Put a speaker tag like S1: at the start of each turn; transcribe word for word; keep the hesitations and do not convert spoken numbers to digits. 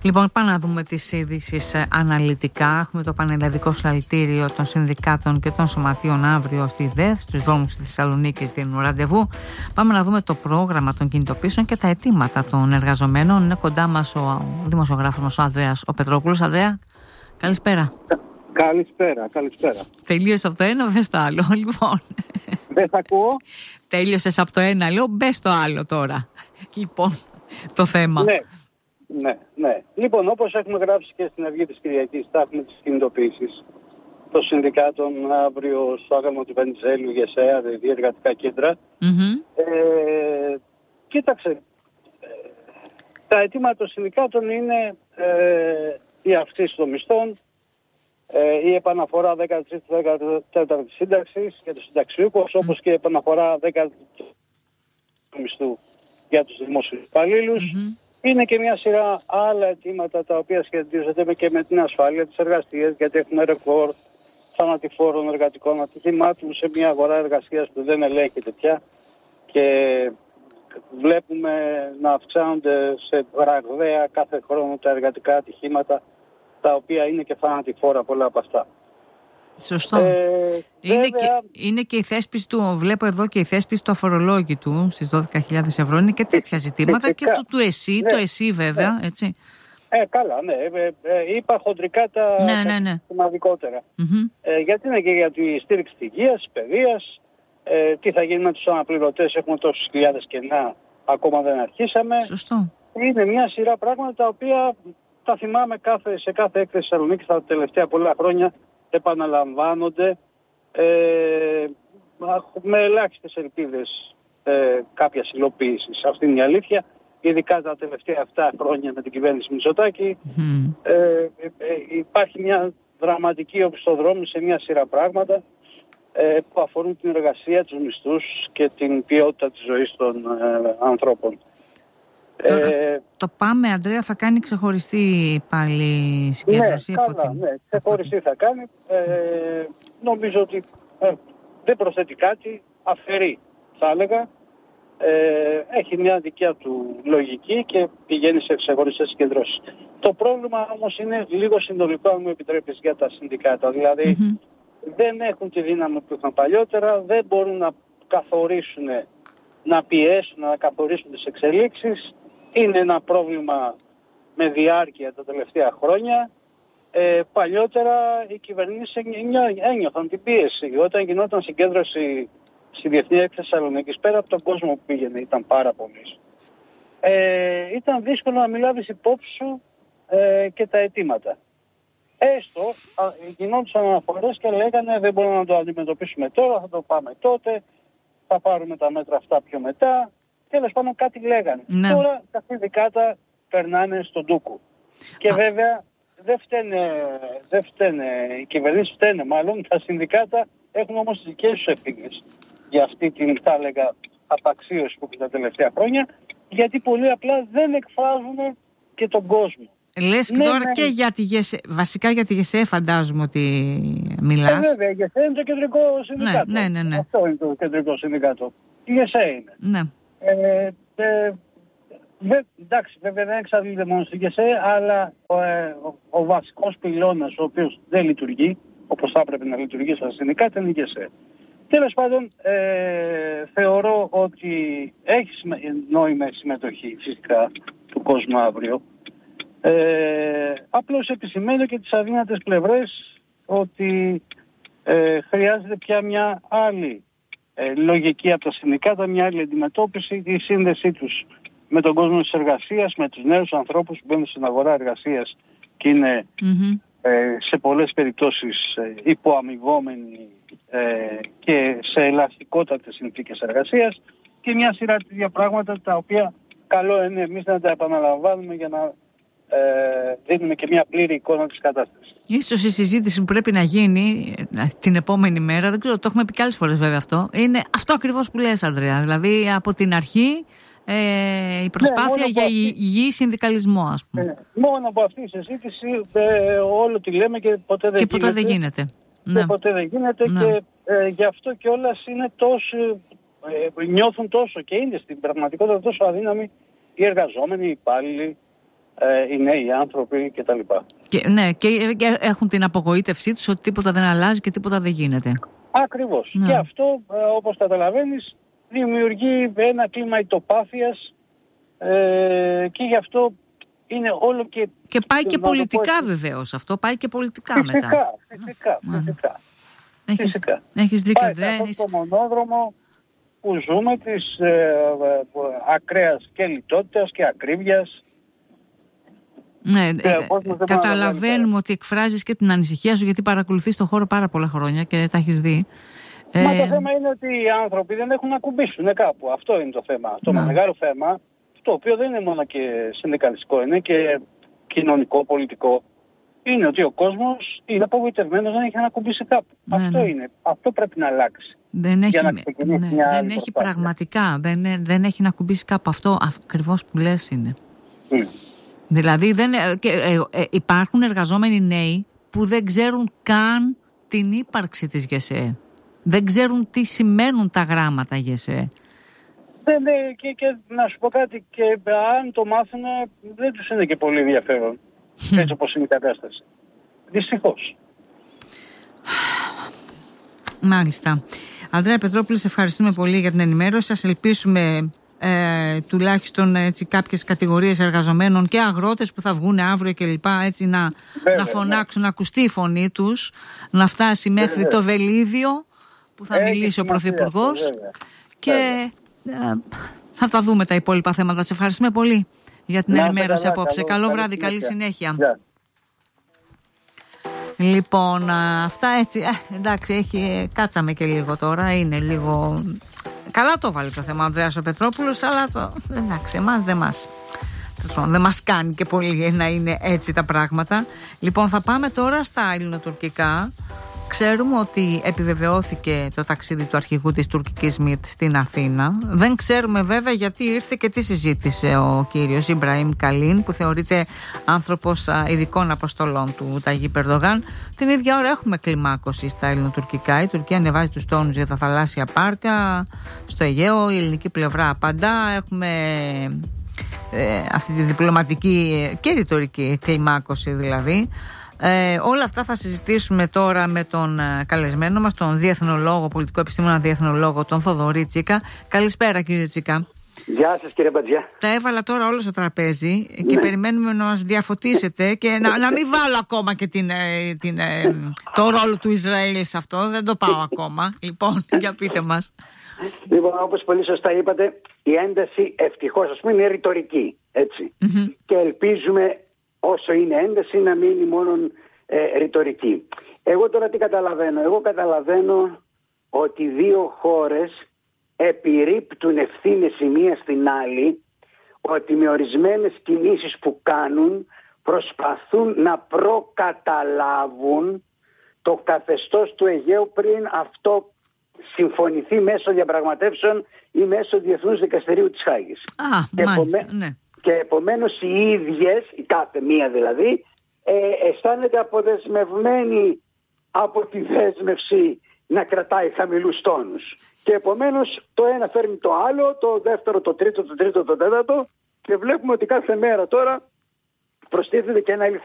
S1: Λοιπόν, πάμε να δούμε τις ειδήσεις αναλυτικά. Έχουμε το πανελλαδικό συλλαλητήριο των συνδικάτων και των σωματείων αύριο στη ΔΕΘ, στους δρόμους της Θεσσαλονίκης, δίνουν ραντεβού. Πάμε να δούμε το πρόγραμμα των κινητοποίησεων και τα αιτήματα των εργαζομένων. Είναι κοντά μας ο δημοσιογράφος μας, ο Ανδρέας ο Πετρόπουλος. Ανδρέα, καλησπέρα.
S2: Καλησπέρα, καλησπέρα.
S1: Τελείωσε από το ένα, μπες το άλλο. Λοιπόν.
S2: Δεν θα ακούω.
S1: Τέλειωσες από το ένα, λέω, μπες το άλλο τώρα. Λοιπόν, το θέμα.
S2: Ναι, ναι, ναι. Λοιπόν, όπως έχουμε γράψει και στην Αυγή της Κυριακής, θα έχουμε τις κινητοποιήσεις των συνδικάτων αύριο στο άγαλμα του Βενιζέλου, ΓΕΣΕΑ, δηλαδή εργατικά κέντρα.
S1: Mm-hmm.
S2: Ε, κοίταξε, ε, τα αιτήματα των συνδικάτων είναι ε, η αυξήση των μισθών, ε, η επαναφορά δέκατη τρίτη δέκατη τέταρτη σύνταξης για τους συνταξιούχους, όπως και η επαναφορά δέκατη του μισθού για τους δημόσιους υπαλλήλους. Mm-hmm. Είναι και μια σειρά άλλα αιτήματα τα οποία σχετίζονται και με την ασφάλεια της εργασίας, γιατί έχουμε ρεκόρ θανατηφόρων εργατικών ατυχημάτων σε μια αγορά εργασίας που δεν ελέγχεται πια και βλέπουμε να αυξάνονται σε ραγδαία κάθε χρόνο τα εργατικά ατυχήματα, τα οποία είναι και θανατηφόρα πολλά από αυτά.
S1: Σωστό. Ε, είναι, βέβαια... και, είναι και η θέσπιση του, βλέπω εδώ και η θέσπιση του αφορολόγητου στις δώδεκα χιλιάδες ευρώ, είναι και τέτοια ζητήματα ε, και ε, του, του ΕΣΥ, ναι, το ΕΣΥ βέβαια, ναι. Έτσι.
S2: Ε, καλά, ναι. Ε, ε, είπα χοντρικά τα,
S1: ναι, ναι, ναι.
S2: σημαντικότερα.
S1: Mm-hmm.
S2: Ε, γιατί είναι και για τη στήριξη της υγείας, της παιδείας, ε, τι θα γίνει με τους αναπληρωτές, έχουμε τόσους χιλιάδες κενά, ακόμα δεν αρχίσαμε.
S1: Σωστό.
S2: Είναι μια σειρά πράγματα τα οποία τα θυμάμαι κάθε, σε κάθε έκθεση Θεσσαλονίκης τα τελευταία πολλά χρόνια, επαναλαμβάνονται ε, με ελάχιστες ελπίδες ε, κάποιας υλοποίησης. Αυτή είναι η αλήθεια. Ειδικά τα τελευταία αυτά χρόνια με την κυβέρνηση Μητσοτάκη mm. ε, ε, ε, υπάρχει μια δραματική οπισθοδρόμηση σε μια σειρά πράγματα ε, που αφορούν την εργασία, τους μισθούς και την ποιότητα της ζωής των ε, ανθρώπων.
S1: Τώρα, ε, το ΠΑΜΕ, Ανδρέα, θα κάνει ξεχωριστή πάλι συγκέντρωση.
S2: Ναι,
S1: από
S2: καλά,
S1: την...
S2: ναι, ξεχωριστή θα κάνει. Ε, νομίζω ότι ε, δεν προσθέτει κάτι, αφαιρεί θα έλεγα. Ε, έχει μια δικιά του λογική και πηγαίνει σε ξεχωριστές συγκεντρώσεις. Το πρόβλημα όμως είναι λίγο συνολικό, αν μου επιτρέπεις, για τα συνδικάτα. Δηλαδή mm-hmm. δεν έχουν τη δύναμη που είχαν παλιότερα, δεν μπορούν να καθορίσουν, να πιέσουν, να καθορίσουν τις εξελίξεις. Είναι ένα πρόβλημα με διάρκεια τα τελευταία χρόνια. Ε, παλιότερα οι κυβερνήσεις ένιωθαν την πίεση. Όταν γινόταν συγκέντρωση στη Διεθνή Έκθεση Θεσσαλονίκης, πέρα από τον κόσμο που πήγαινε, ήταν πάρα πολλοί. Ε, ήταν δύσκολο να μιλάβεις υπόψη σου ε, και τα αιτήματα. Έστω α, γινόντουσαν αναφορές και λέγανε δεν μπορούμε να το αντιμετωπίσουμε τώρα, θα το πάμε τότε, θα πάρουμε τα μέτρα αυτά πιο μετά. Τέλος πάντων κάτι λέγανε. Ναι. Τώρα τα συνδικάτα περνάνε στον ντούκου. Και Α. βέβαια δεν φταίνε, δεν φταίνε, οι κυβερνήσεις φταίνε μάλλον, τα συνδικάτα έχουν όμως τις δικές τους ευθύνες για αυτή την, θα έλεγα, απαξίωση που έχει τα τελευταία χρόνια, γιατί πολύ απλά δεν εκφράζουν και τον κόσμο.
S1: Λες και ναι, τώρα ναι. και για τη ΓΕΣΕ, βασικά για τη ΓΕΣΕ φαντάζομαι ότι μιλάς.
S2: Ε, βέβαια, η ΓΕΣΕ είναι το κεντρικό συνδικάτο.
S1: Ναι, ναι, ναι, ναι.
S2: Αυτό είναι το κεντρικό συνδικάτο. Η ΓΕΣΕ είναι.
S1: Ναι.
S2: Ε, ε, δε, εντάξει, βέβαια δεν εξαρτάται μόνο στη ΓΕΣΕ, αλλά ο, ε, ο, ο βασικός πυλώνας, ο οποίος δεν λειτουργεί, όπως θα έπρεπε να λειτουργεί στα συνδικάτα, είναι η ΓΕΣΕ. Τέλος πάντων, ε, θεωρώ ότι έχει νόημα η συμμετοχή φυσικά του κόσμου αύριο. Ε, απλώς επισημαίνω και τις αδύνατες πλευρές ότι ε, χρειάζεται πια μια άλλη ε, λογική από τα συνδικάτα, μια άλλη αντιμετώπιση, η σύνδεσή τους με τον κόσμο της εργασίας, με τους νέους ανθρώπους που μπαίνουν στην αγορά εργασίας και είναι mm-hmm. ε, σε πολλές περιπτώσεις ε, υποαμοιβόμενοι ε, και σε ελαστικότατες συνθήκες εργασίας και μια σειρά τέτοια πράγματα τα οποία καλό είναι εμείς να τα επαναλαμβάνουμε για να ε, δίνουμε και μια πλήρη εικόνα της κατάστασης.
S1: Ίσως η συζήτηση που πρέπει να γίνει την επόμενη μέρα, δεν ξέρω, το έχουμε πει και άλλες φορές βέβαια αυτό, είναι αυτό ακριβώς που λες, Ανδρέα. Δηλαδή από την αρχή ε, η προσπάθεια ναι, για αυτή... υγιή συνδικαλισμό, ας πούμε.
S2: Ναι, μόνο από αυτή η συζήτηση ε, όλο τι λέμε και ποτέ δεν
S1: και ποτέ
S2: γίνεται.
S1: δεν γίνεται.
S2: Και
S1: ναι.
S2: ποτέ δεν γίνεται ναι. και ε, γι' αυτό κιόλας είναι τόσο, ε, νιώθουν τόσο και είναι στην πραγματικότητα τόσο αδύναμοι οι εργαζόμενοι, οι υπάλληλοι, ε, οι νέοι άνθρωποι κτλ.
S1: Και, ναι, και, και έχουν την απογοήτευσή τους ότι τίποτα δεν αλλάζει και τίποτα δεν γίνεται.
S2: Ακριβώς. Ναι. Και αυτό, ε, όπως καταλαβαίνεις, δημιουργεί ένα κλίμα ητοπάθειας ε, και γι' αυτό είναι όλο και...
S1: Και πάει και πολιτικά πω... βεβαίως αυτό, πάει και πολιτικά
S2: φυσικά,
S1: μετά.
S2: Φυσικά, φυσικά.
S1: Έχεις,
S2: φυσικά.
S1: έχεις δίκιο,
S2: Πάει σε αυτό το μονόδρομο που ζούμε της ε, ε, ακραίας και λιτότητας και ακρίβειας.
S1: Ναι, ε, καταλαβαίνουμε ότι εκφράζεις και την ανησυχία σου, γιατί παρακολουθείς το χώρο πάρα πολλά χρόνια και τα έχεις δει.
S2: Μα
S1: ε...
S2: το θέμα είναι ότι οι άνθρωποι δεν έχουν να κουμπίσουν κάπου. Αυτό είναι το θέμα. Το
S1: ναι.
S2: μεγάλο θέμα, το οποίο δεν είναι μόνο και συνδικαλιστικό, είναι και κοινωνικό, πολιτικό. Είναι ότι ο κόσμος είναι απογοητευμένος, δεν έχει να κουμπίσει κάπου. Ναι, αυτό ναι. είναι. Αυτό πρέπει να αλλάξει.
S1: Δεν έχει, ναι, δεν έχει πραγματικά, δεν, δεν έχει να κουμπίσει κάπου. Αυτό ακριβώς που λες είναι. Mm. Δηλαδή δεν, και, ε, ε, υπάρχουν εργαζόμενοι νέοι που δεν ξέρουν καν την ύπαρξη της ΓΕΣΕ. Δεν ξέρουν τι σημαίνουν τα γράμματα ΓΕΣΕ.
S2: Ναι, ναι, και, και να σου πω κάτι, και αν το μάθουν δεν τους είναι και πολύ ενδιαφέρον. Έτσι όπως είναι η κατάσταση. Δυστυχώς.
S1: Μάλιστα. Ανδρέα Πετρόπουλε, σε ευχαριστούμε πολύ για την ενημέρωση. Σας ελπίσουμε ε, τουλάχιστον έτσι, κάποιες κατηγορίες εργαζομένων και αγρότες που θα βγουν αύριο και λοιπά, έτσι, να, βέβαια, να φωνάξουν, ναι. να ακουστεί η φωνή τους, να φτάσει μέχρι βέβαια. το βελίδιο που θα Έχει μιλήσει ο Πρωθυπουργός και ε, θα τα δούμε τα υπόλοιπα θέματα. Σε ευχαριστούμε πολύ για την να, ενημέρωση καλά, απόψε. Καλό, καλό βράδυ, καλή συνέχεια. Yeah. Λοιπόν, αυτά έτσι, ε, εντάξει, έχει, κάτσαμε και λίγο τώρα, είναι λίγο... Καλά το βάλει το θέμα ο Ανδρέας ο Πετρόπουλος, αλλά το, εντάξει, εμάς δεν μας, δεν μας κάνει και πολύ να είναι έτσι τα πράγματα. Λοιπόν, θα πάμε τώρα στα ελληνοτουρκικά. Ξέρουμε ότι επιβεβαιώθηκε το ταξίδι του αρχηγού της τουρκικής ΜΙΤ στην Αθήνα. Δεν ξέρουμε βέβαια γιατί ήρθε και τι συζήτησε ο κύριος Ιμπραήμ Καλίν, που θεωρείται άνθρωπος ειδικών αποστολών του Ταγίπ Ερντογάν. Την ίδια ώρα έχουμε κλιμάκωση στα ελληνοτουρκικά. Η Τουρκία ανεβάζει τους τόνους για τα θαλάσσια πάρκα στο Αιγαίο. Η ελληνική πλευρά απαντά. Έχουμε ε, αυτή τη διπλωματική και ρητορική κλιμάκωση δηλαδή. Ε, όλα αυτά θα συζητήσουμε τώρα με τον ε, καλεσμένο μας, τον διεθνολόγο, πολιτικό επιστήμονα διεθνολόγο, τον Θοδωρή Τσίκα. Καλησπέρα κύριε Τσίκα.
S3: Γεια σας κύριε Μπατζιά.
S1: Τα έβαλα τώρα όλο στο τραπέζι και ναι. περιμένουμε να μας διαφωτίσετε και να, να μην βάλω ακόμα και την, ε, την, ε, το ρόλο του Ισραήλ σε αυτό, δεν το πάω ακόμα. Λοιπόν, για πείτε μας.
S3: Λοιπόν, όπως πολύ σωστά είπατε, η ένταση ευτυχώς ας πούμε είναι ρητορική, έτσι. Mm-hmm. Και ελπίζουμε όσο είναι ένταση να μείνει μόνο ε, ρητορική. Εγώ τώρα τι καταλαβαίνω. Εγώ καταλαβαίνω ότι δύο χώρες επιρρύπτουν ευθύνες η μία στην άλλη, ότι με ορισμένες κινήσεις που κάνουν προσπαθούν να προκαταλάβουν το καθεστώς του Αιγαίου πριν αυτό συμφωνηθεί μέσω διαπραγματεύσεων ή μέσω Διεθνούς Δικαστηρίου της Χάγης.
S1: Α, και μάλιστα, επομέ... ναι.
S3: Και επομένως οι ίδιες, η κάθε μία δηλαδή, ε, αισθάνεται αποδεσμευμένη από τη δέσμευση να κρατάει χαμηλούς τόνους. Και επομένως το ένα φέρνει το άλλο, το δεύτερο, το τρίτο, το τρίτο, το τέταρτο, και βλέπουμε ότι κάθε μέρα τώρα προστίθεται και ένα